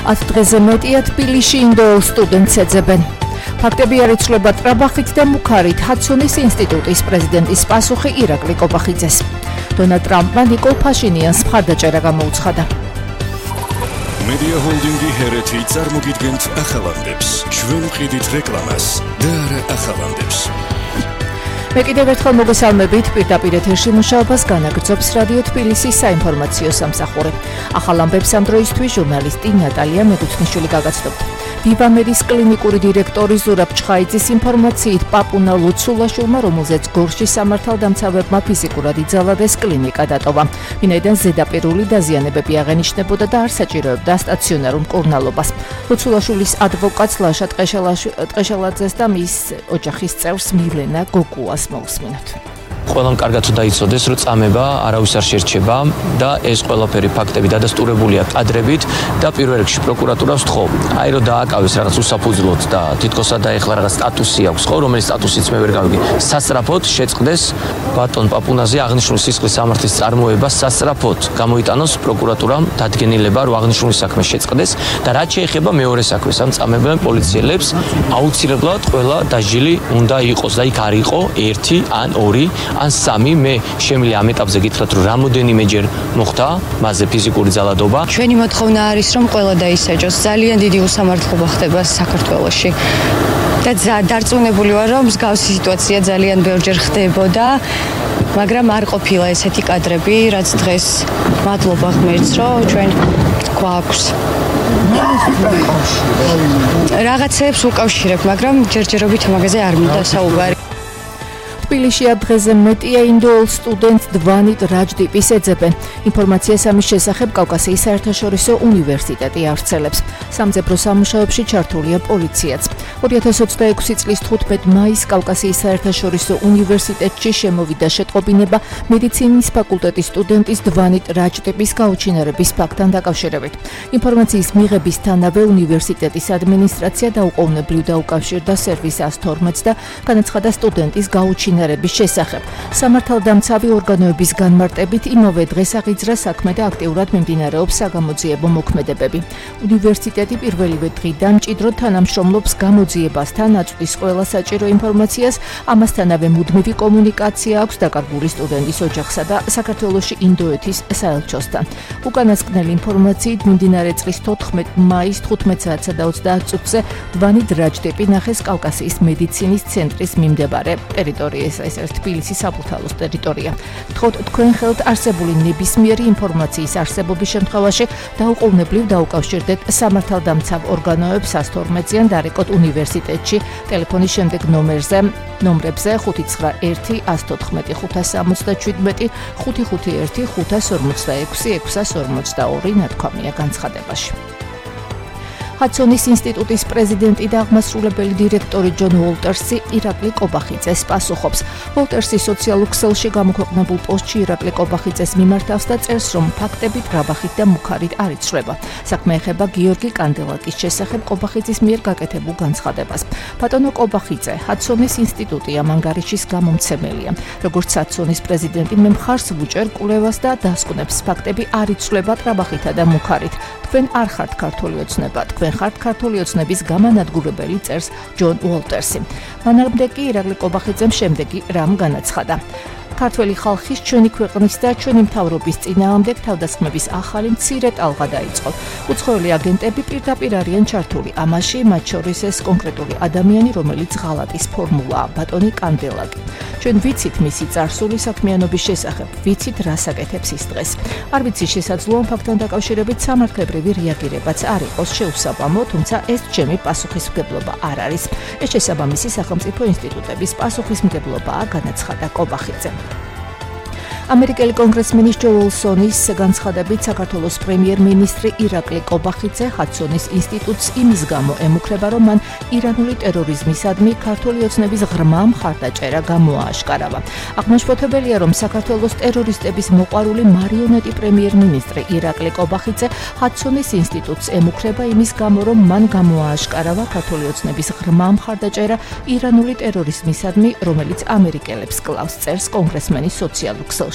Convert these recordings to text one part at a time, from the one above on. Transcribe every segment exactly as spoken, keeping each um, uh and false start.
ათ დღეზე მეტია თბილისში ინდოელ სტუდენტს ეძებენ. ფაქტები არ იცვლება ტრაბახით და მუქარით ჰადსონის ინსტიტუტის პრეზიდენტის პასუხი ირაკლი კობახიძეს. დონალდ ტრამპმა ნიკოლ ფაშინიანს მხარდაჭერა გამოუცხადა. Media Holding-ი ჰერეთი წარმოგიდგენთ ახალამდებს. ჩვენ ვყიდით რეკლამას და არა ახალამდებს. მე კიდევ ერთხელ მოგესალმებით, პირდაპირ ეთერში მუშაობას განაგრძობს რადიო თბილისის საინფორმაციო სამსახური. ახალ ამბებს ამ დროისთვის ჟურნალისტი ნატალია მეგუთნიშვილი გაგაცნობთ. ბიბამედის კლინიკური დირექტორი ზურაბ ჩხაიძის ინფორმაციით პაპუნა ლუცულაშვილმა, რომელზეც გორში სამართალდამცავებმა ფიზიკურად იძალადეს, კლინიკა დატოვა. ვინაიდან ზედაპირული დაზიანებები აღენიშნებოდა და არ საჭიროებდა სტაციონარულ მკურნალობას. ლუცულაშვილის ადვოკატს ლაშა ტყეშელაძეს და მის ოჯახის წევრს მილენა გოგუას მოусმინოთ. ყველამ კარგად დაიცოდეს, რომ წამება არავის არ შერჩება და ეს ყველაფერი ფაქტები დადასტურებულია კადრებით და პირველ რიგში პროკურატურას ვთხოვ, აი რომ დააკავეს რაღაც უსაფუძვლოდ და თითქოსა და ეხლა რაღაც სტატუსი აქვს, ხო, რომელიც სტატუსიც მე ვერ გავიგე. სასწრაფოდ შეწყდეს ბატონ პაპუნაზე აღნიშნული სისხლის სამართლის წარმოება, სასწრაფოდ გამოიტანოს პროკურატურამ დადგენილება, რომ აღნიშნული საქმე შეწყდეს და რაც შეეხება მეორე საქმეს, ამ წამებელ პოლიციელებს აუცილებლად ყველა დაჟილი უნდა იყოს და იქ არ იყო ერთი ან ორი ან სამი. მე შემიძლია ამ ეტაპზე გითხრათ, რომ რამოდენიმეჯერ მოხდა მასზე ფიზიკური ძალადობა. ჩვენი მოთხოვნა არის, რომ ყველა დაისაჯოს. ძალიან დიდი უსამართლობა ხდება საქართველოში. და დარწმუნებული ვარ, რომ მსგავსი სიტუაცია ძალიან ბევრჯერ ხდებოდა, მაგრამ არ ყოფილა ესეთი კადრები, რაც დღეს მადლობა ღმერთს, რომ ჩვენ გვაქვს. რაღაცებს უკავშირებ, მაგრამ ჯერჯერობით ამაზე არ მინდა საუბარი. თბილისში დღეზე მეტია ინდოელ სტუდენტს დვანით რაჯდიპის ეძებენ. ინფორმაციას ამის შესახებ კავკასიის საერთაშორისო უნივერსიტეტი ავრცელებს. სამძებრო სამუშაოებში ჩართულია პოლიციაც. ორი ათას ოცდაექვსი წლის თხუთმეტ მაისს კავკასიის საერთაშორისო უნივერსიტეტში შემოვიდა შეტყობინება მედიცინის ფაკულტეტის სტუდენტის დვანით რაჯდიპის გაუჩინარების ფაქტთან დაკავშირებით. ინფორმაციის მიღებისთანავე უნივერსიტეტის ადმინისტრაცია დაუყოვნებლივ დაუკავშირდა სერვის ას თორმეტს და განაცხადა სტუდენტის გაუჩინარების შესახებ. სამართალდამცავი ორგანოების განმარტებით იმავე დღეს აღიძრა საქმე და აქტიურად მიმდინარეობს საგამოძიებო მოქმედებები. უნივერსიტეტი პირველივე დღიდან მჭიდროდ თანამშრომლობს გამოძიებასთან, აწვდის ყველა საჭირო ინფორმაციას, ამასთანავე მუდმივი კომუნიკაცია აქვს დაკარგული სტუდენტის ოჯახსა და საქართველოში ინდოეთის საელჩოსთან. უკანასკნელი ინფორმაციით მიმდინარე წლის თოთხმეტ მაისს თხუთმეტ საათსა და ოცდაათ წუთზე დვანით რაჯდიპი ნახეს კავკასიის მედიცინის ცენტრის მიმდებარე ტერიტორიაზე. ეს არის თბილისის საბურთალოს ტერიტორია. ვთხოვთ თქვენ ხელთ არსებული ნებისმიერი ინფორმაციის არსებობის შემთხვევაში დაუყოვნებლივ დაუკავშირდეთ სამართალდამცავ ორგანოებს ას თორმეტზე ან დარეკოთ უნივერსიტეტში ტელეფონის შემდეგ ნომერზე ნომრებზე ხუთი ცხრა ერთი ას თოთხმეტი ხუთას სამოცდაშვიდმეტი ხუთი ხუთი ერთი ხუთას ორმოცდაექვსი ექვსას ორმოცდაორი ნათქვამია განცხადებაში. ჰადსონის ინსტიტუტის პრეზიდენტი და აღმასრულებელი დირექტორი ჯონ უოლტერსი ირაკლი კობახიძეს პასუხობს. უოლტერსი სოციალურ ქსელში გამოქვეყნებულ პოსტში ირაკლი კობახიძეს მიმართავს და წერს, რომ ფაქტები ტრაბახით და მუქარით არ იცვლება. საქმე ეხება გიორგი კანდელაკის შესახებ კობახიძის მიერ გაკეთებულ განცხადებას. ბატონო კობახიძე, ჰადსონის ინსტიტუტი ამ ანგარიშის გამომცემელია. როგორც ჰადსონის პრეზიდენტი მე მხარს ვუჭერ კვლევას და დასკვნებს. ფაქტები არ იცვლება ტრაბახითა და მუქარით. თქვენ არ ხართ ქართული ოცნება, თქვენ ხართ ქართული ოცნების გამანადგურებელი, წერს ჯონ უოლტერსი. მანამდე კი ირაკლი კობახიძემ შემდეგი რამ განაცხადა. ქართველი ხალხის, ჩვენი ქვეყნის და ჩვენი მთავრობის წინააღმდეგ თავდასხმების ახალი მცირე ტალღა დაიწყო. უცხოელი აგენტები პირდაპირ არიან ჩართული ამაში, მათ შორის ეს კონკრეტული ადამიანი, რომელიც ღალატის ფორმულაა, ბატონი კანდელაკი. ჩვენ ვიცით მისი წარსული საქმიანობის შესახებ, ვიცით რას აკეთებს ის დღეს. არ ვიცი შესაძლოა ამ ფაქტთან დაკავშირებით სამართლებრივი რეაგირებაც არ იყოს შეუსაბამო, თუმცა ეს ჩემი პასუხისმგებლობა არ არის. ეს შესაბამისი სახელმწიფო ინსტიტუტების პასუხისმგებლობაა, განაცხადა კობახიძე. ამერიკელი კონგრესმენის ჯო უილსონის განცხადებით საქართველოს პრემიერ-მინისტრი ირაკლი კობახიძე ჰადსონის ინსტიტუტს იმის გამო ემუქრება, რომ მან ირანული ტერორიზმისადმი ქართული ოცნების ღრმა მხარდაჭერა გამოააშკარავა. აღმაშფოთებელია, რომ საქართველოს ტერორისტების მოყვარული მარიონეტი პრემიერ-მინისტრი ირაკლი კობახიძე ჰადსონის ინსტიტუტს ემუქრება იმის გამო, რომ მან გამოააშკარავა ქართული ოცნების ღრმა მხარდაჭერა ირანული ტერორიზმისადმი, რომელიც ამერიკელებს კლავს, წერს კონგრესმენის სოციალურ ქსელში.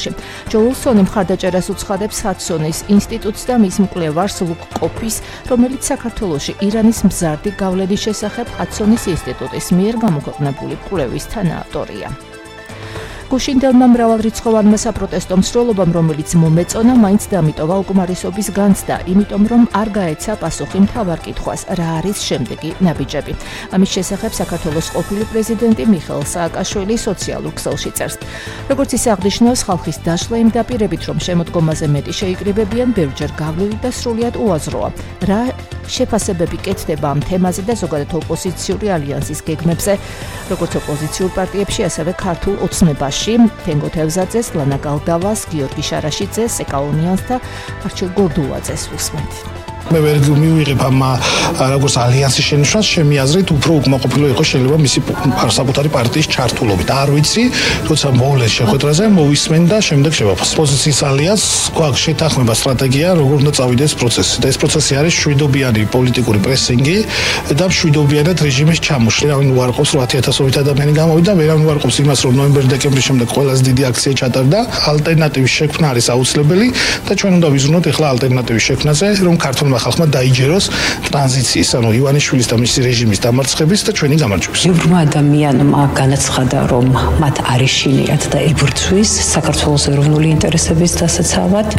საქართველოში. ჯო უილსონი მხარდაჭერას უცხადებს ჰადსონის ინსტიტუტს და მის მკვლევარს ლუკ კოფის, რომელიც საქართველოში ირანის მზარდი გავლენის შესახებ ჰადსონის ინსტიტუტის მიერ გამოქვეყნებული კვლევის თანაავტორია. გუშინდელმა მრავალრიცხოვანმა საპროტესტო მსროლობამ, რომელიც მომეწონა, მაინც დამიტოვა უკმარისობის განცდა, იმიტომ რომ არ გაეცა პასუხი მთავარ კითხვას, რა არის შემდეგი ნაბიჯები. ამის შესახებ საქართველოს ყოფილი პრეზიდენტი მიხეილ სააკაშვილი სოციალურ ქსელში წერს. როგორც ის აღნიშნავს, ხალხის დაშლა იმ დაპირებით, რომ შემოდგომაზე მეტი შეიკრიბებიან, ბევრჯერ გავლილი და სრულიად უაზროა. რა შეფასებები კეთდება ამ თემაზე და ზოგადად ოპოზიციური ალიანსის გეგმებზე, როგორც ოპოზიციურ პარტიებში, ასევე ქართულ ოცნებაში. თენგო თევზაძეს, ლანა გალდავას, გიორგი შარაშიძეს, ეკაონიანს და არჩილ გორდუაძეს უსმენთ. მე ვერ მივიღებ ამ როგორც ალიანსის შენიშვნას, ჩემი აზრით უფრო უკმაყოფილო იყო შეიძლება მისი საკუთარი პარტიის ჩართულობით. არ ვიცი, როცა მოვლეს შეხვედრაზე, მოვისმენ და შემდეგ შევაფასე. პოზიციის ალიანსს გვაქვს შეთანხმება სტრატეგია, როგორ უნდა წავიდეს პროცესი. და ეს პროცესი არის შვიდობიანი პოლიტიკური პრესინგი და შვიდობიანად რეჟიმის ჩამოშლა. ვერავინ უარყოფს რომ ათი ათასობით ადამიანი გამოვიდა, ვერავინ უარყოფს იმას, რომ ნოემბერ-დეკემბრის შემდეგ ყველაზე დიდი აქცია ჩატარდა. ალტერნატივის შექმნა არის აუცილებელი და ჩვენ უნდა ვიზრუნოთ ახლა ალტერნატივის შექმნაზე, რომ ქართულმა ხალხმა დაიჯეროს ტრანზიციის, ანუ ივანიშვილის და მისი რეჟიმის დამარცხების და ჩვენი გამარჯვების. ბევრმა ადამიანმა განაცხადა, რომ მათ არ ეშინიათ და იბრძვის საქართველოს ეროვნული ინტერესების დასაცავად.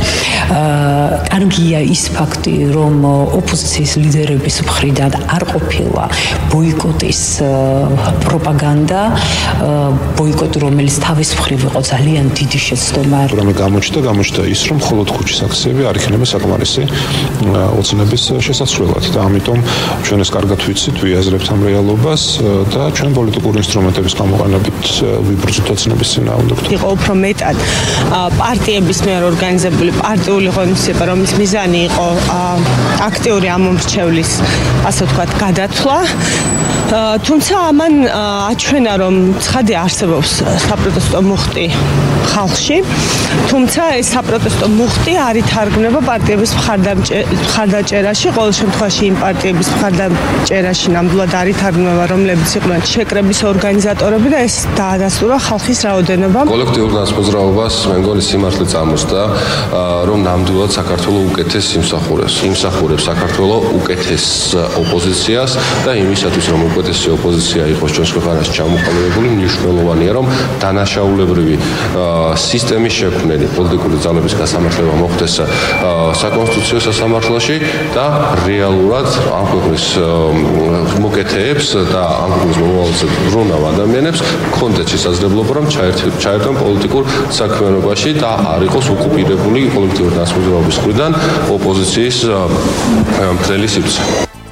კარგია ის ფაქტი, რომ ოპოზიციის ლიდერების მხრიდან არ ყოფილა ბოიკოტის პროპაგანდა, ბოიკოტი, რომელიც თავის მხრივ იყო ძალიან დიდი შეცდომა. რამე გამოჩნდა, გამოჩნდა ის, რომ მხოლოდ ქუჩის აქციები არ იქნება საკმარისი ოცნების შესასრულად და ამიტომ ჩვენ ეს კარგად ვიცით, ვიაზრებთ ამ რეალობას და ჩვენ პოლიტიკური ინსტრუმენტების გამოყენებით ვიბრძვით ოცნების წინააღმდეგ. იყო უფრო მეტად პარტიების მიერ ორგანიზებული პარტიული ღონისძიება, რომლის მიზანი იყო აქტიური ამომრჩევლის, ასე ვთქვათ, გადათვლა. თუმცა ამან აჩვენა, რომ ცხადია არსებობს საპროტესტო მუხტი ხალხში, თუმცა ეს საპროტესტო მუხტი არ ითარგმნება პარტიების მხარდაჭერაში, ყოველ შემთხვევაში იმ პარტიების მხარდაჭერაში ნამდვილად არ ითარგმნება, რომლებიც იყვნენ შეკრების ორგანიზატორები და ეს დაადასტურა ხალხის რაოდენობამ. კოლექტიურ განსხვავებას მე მგონი სიმართლე წამოსდა, რომ ნამდვილად საქართველოს უკეთეს იმსახურებს. იმსახურებს საქართველოს უკეთეს ოპოზიციას და იმისათვის, რომ უკეთესი ოპოზიცია იყოს ჩვენს ქვეყანაში ჩამოყალიბებული, მნიშვნელოვანია, რომ დანაშაულებრივი სისტემის შექმნელი პოლიტიკური ძალების გასამართლება მოხდეს საკონსტიტუციო სასამართლოში და რეალურად ამ ქვეყნის მოკეთეებს და ამ ქვეყნის მომავალზე ბრუნავ ადამიანებს ქონდეთ შესაძლებლობა, რომ ჩაერთონ პოლიტიკურ საქმიანობაში და არ იყოს ოკუპირებული კოლექტიური განსხვავების მხრიდან ოპოზიციის მთელი სივრცე.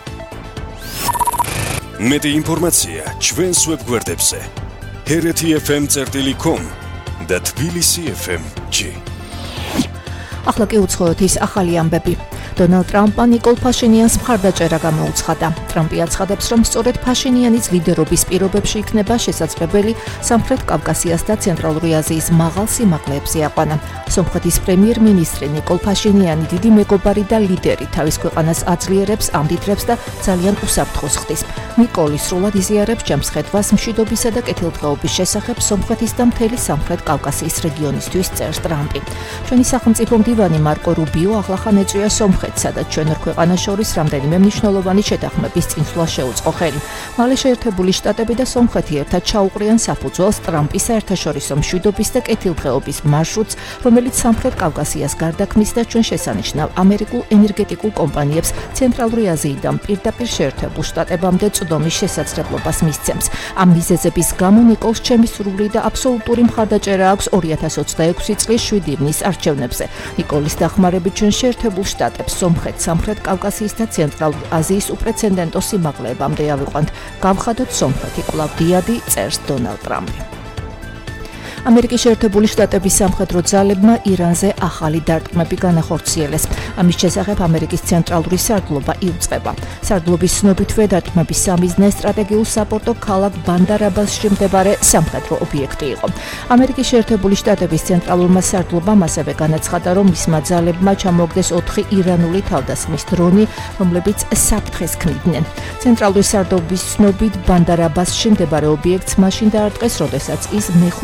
მეტი ინფორმაცია ჩვენს ვებგვერდებზე ჰერეთი ეფ ემ წერტილი კომ და თბილისი ეფ ემ ჯი. ახლა კი უცხოეთ ის ახალი ამბები. დონალდ ტრამპმა ნიკოლ ფაშინიანს მხარდაჭერა გამოუცხადა. ტრამპი აცხადებს, რომ სწორედ ფაშინიანის ლიდერობის პირობებში იქნება შესაძლებელი სამხრეთ კავკასიას და ცენტრალური აზიის მაღალ სიმაღლეებზე აყვანა. სომხეთის პრემიერ-მინისტრი ნიკოლ ფაშინიანი დიდი მეგობარი და ლიდერი თავის ქვეყანას აძლიერებს, ამდიდრებს და ძალიან უსაფრთხოს ხდის. ნიკოლი სრულად იზიარებს ჯემსხედვას მშვიდობისა და კეთილდღეობის შესახებ სომხეთის და მთელი სამხრეთ კავკასიის რეგიონისთვის, წერს ტრამპი. ჩვენი სახელმწიფო მდივანი მარკო რუბიო ახლახან ეწვია სომხეთს, სადაც ჩვენ ორ ქვეყანას შორის რამდენიმე მნიშვნელოვანი შეთანხმების წინსვლა შეუწყო ხელი. მალე შეერთებული შტატები და სომხეთი ერთად ჩაუყრიან საფუძველს ტრამპის საერთაშორისო მშვიდობის და კეთილდღეობის მარშრუტს, რომელიც სამხრეთ კავკასიას გარდაქმნის და ჩვენ შესანიშნავ ამერიკულ ენერგეტიკულ კომპანიებს ცენტრალური აზიიდან პირდაპირ შეერთებულ შტატებამდე წვდომის შესაძლებლობას მისცემს. ამ მიზეზების გამო ნიკოლს ჩემი სრული და აბსოლუტური მხარდაჭერა აქვს ორი ათას ოცდაექვსი წლის შვიდი ივნის არჩევნებზე. ნიკოლის დახმარებით ჩვენ შეერთებულ შტატებს, სომხეთს, სამხრეთ კავკასიის და ცენტრალურ აზიის უპრეცედენტო სიმაღლეებამდე ავიყვანთ. გავხადოთ სომხეთი კვლავ დიადი, წერს დონალდ ტრამპი. ამერიკის შეერთებული შტატების სამხედრო ძალებმა ირანზე ახალი დარტყმები განახორციელეს. ამის შესახებ ამერიკის ცენტრალური სარდლობა იუწყება. სარდლობის ცნობითვე დარტყმების სამიზნე სტრატეგიულ საპორტო ქალაქ ბანდარ-აბასში მდებარე სამხედრო ობიექტი იყო. ამერიკის შეერთებული შტატების ცენტრალურმა სარდლობამ ასევე განაცხადა, რომ მისმა ძალებმა ჩამოაგდეს ოთხი ირანული თავდასხმის დრონი, რომლებიც საფრთხეს ქმნიდნენ. ცენტრალური სარდლობის ცნობით ბანდარ-აბასში მდებარე ობიექტს მაშინ დაარტყეს, როდესაც ის მეხუთე დრონი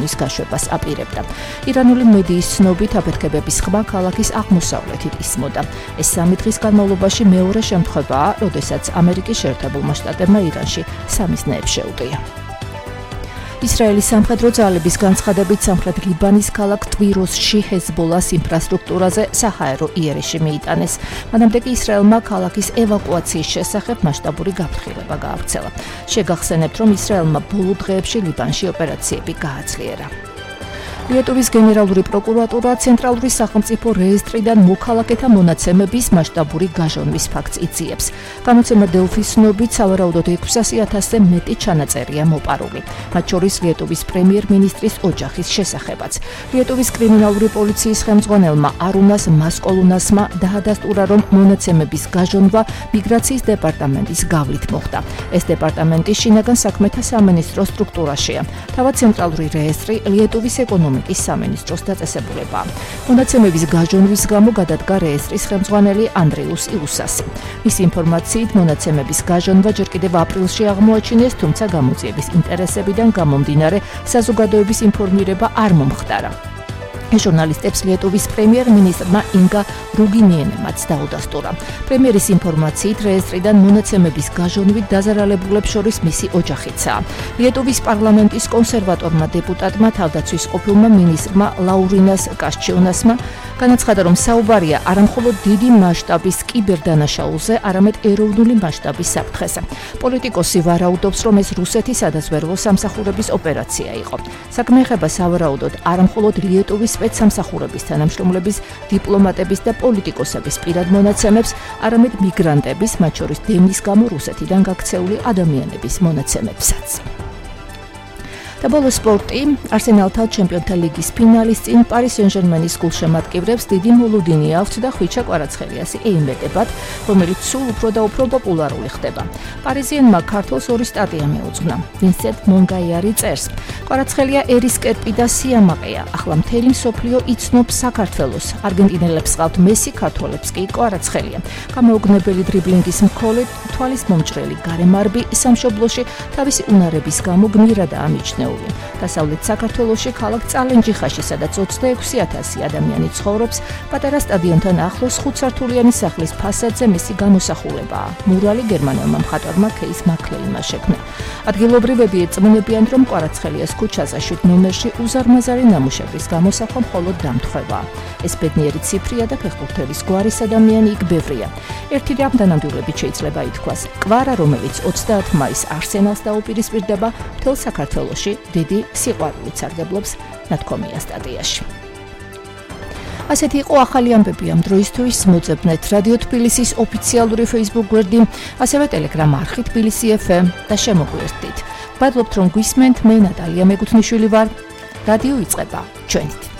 დრონის გაშვებას აპირებდა. ირანული მედიის ცნობით აფეთქებების ხმა ქალაქის აღმოსავლეთით ისმოდა. ეს სამი დღის განმავლობაში მეორე შემთხვევაა, როდესაც ამერიკის შეერთებულმა შტატებმა ირანში სამიზნეებს შეუღია. ისრაელის სამხედრო ძალების განცხადებით სამხრეთ ლიბანის ქალაქ ტვიროსში ჰეზბოლას ინფრასტრუქტურაზე საჰაერო იერიში მიიტანეს. მანამდე კი ისრაელმა ქალაქის ევაკუაციის შესახებ მასშტაბური გაფრთხილება გაავრცელა. შეგახსენებთ, რომ ისრაელმა ბოლო დღეებში ლიბანში ოპერაციები გააძლიერა. ლიეტუვის გენერალური პროკურატურა ცენტრალური სახელმწიფო რეესტრიდან მოქალაქეთა მონაცემების მასშტაბური გაჟონვის ფაქტს იძიებს. გამოცემა დელფის ცნობით, სავარაუდოდ ექვსასი ათასზე მეტი ჩანაწერია მოპარული, მათ შორის ლიეტუვის პრემიერ-მინისტრის ოჯახის შესახებაც. ლიეტუვის კრიმინალური პოლიციის ხელმძღვანელმა არუნას მასკოლუნასმა დაადასტურა, რომ მონაცემების გაჟონვა მიგრაციის დეპარტამენტის გავლით მოხდა. ეს დეპარტამენტი შინაგან საქმეთა სამინისტროს სტრუქტურაშია. თავად ცენტრალური რეესტრი ლიეტუვის ეკონომიკის სამინისტროს დაწესებულებაა. მონაცემების გაჟონვის გამო გადადგა რეესტრის ხელმძღვანელი ანდრეუს იუსასი. მის ინფორმაციით მონაცემების გაჟონვა ჯერ კიდევ აპრილში აღმოაჩინეს, თუმცა გამოძიების ინტერესებიდან გამომდინარე საზოგადოების ინფორმირება არ მომხდარა. ჟურნალისტებს ლიეტუვის პრემიერ-მინისტრმა ინგა რუგინიენემაც დაუდასტურა. პრემიერის ინფორმაციით რეესტრიდან მონაცემების გაჟონვით დაზარალებულებს შორის მისი ოჯახიცაა. ლიეტუვის პარლამენტის კონსერვატორმა დეპუტატმა თავდაცვის ყოფილმა მინისტრმა ლაურინას კაშჩიუნასმა განაცხადა, რომ საუბარია არამხოლოდ დიდი მასშტაბის კიბერდანაშაულზე, არამედ ეროვნული მასშტაბის საფრთხეზე. პოლიტიკოსი ვარაუდობს, რომ ეს რუსეთის სადაზვერვო სამსახურების ოპერაცია იყო. საქმე ეხება სავარაუდოდ არამხოლოდ ლიეტუვის სპეცსამსახურების თანამშრომლების, დიპლომატების და პოლიტიკოსების პირად მონაცემებს, არამედ მიგრანტების, მათ შორის დევნის გამო რუსეთიდან გაქცეული ადამიანების მონაცემებსაც. და ბოლო სპორტი, არსენალთან ჩემპიონთა ლიგის ფინალის წინ პარი სენ-ჟერმენის გულშემატკივრებს დიდი მოლოდინი აქვთ და ხვიჩა კვარაცხელიასი ეიმეტებათ, რომელიც სულ უფრო და უფრო პოპულარული ხდება. პარიზიანმა ქართულს ორი სტატია მეუძღვნა. ვინსენტ მონგაიარი წერს: კვარაცხელია ერისკერპი და სიამაყეა. ახლა მთელი მსოფლიო იცნობს საქართველოს. არგენტინელებს ყავთ მესი, ქართველებს კი კვარაცხელია. გამოუგნებელი დრიბლინგის მქონე, თვალის მომჭრელი გარემარბი სამშობლოში თავისი უნარების გამო გმირადაა მიჩნეული. დასავლეთ საქართველოში ქალაქ წალენჯიხაში, სადაც ოცდაექვსი ათასი ადამიანი ცხოვრობს, პატარა სტადიონთან ახლოს ხუთსართულიანი სახლის ფასადზე მისი გამოსახულებაა. მურალი გერმანელმა მხატვარმა ქეის მაკლეინმა შექმნა. ადგილობრივები ეწმუნებიან, რომ კვარაცხელიას ქუჩაზე შვიდ ნომერში უზარმაზარი ნამუშევრის გამოსახვა მხოლოდ დამთხევაა. ეს ბედნიერი ციფრია და ფეხბურთელის გვარის ადამიანი იქ ბევრია. ერთი რამდენადულებით შეიძლება ითქვას: კვარა, რომელიც ოცდაათი მაისს არსენალს დაუპირისპირდება, მთელ საქართველოში დიდი სიყვარულით სარგებლობს, ნათქვამია სტატიაში. ასეთი იყო ახალი ამბები ამ დროისთვის. მოძებნეთ რადიო თბილისის ოფიციალური Facebook გვერდი, ასევე Telegram არხი თბილისი ეფ ემ და შემოგვიერთდით. მადლობთ, რომ გვისმენთ. მე ნატალია მეგუთნიშვილი ვარ. რადიო იწყება ჩვენით.